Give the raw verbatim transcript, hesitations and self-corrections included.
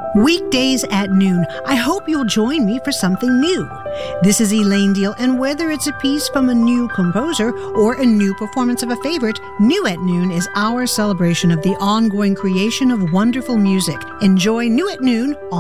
Weekdays at noon. I hope you'll join me for something new. This is Elaine Deal, and whether it's a piece from a new composer or a new performance of a favorite, New at Noon is our celebration of the ongoing creation of wonderful music. Enjoy New at Noon on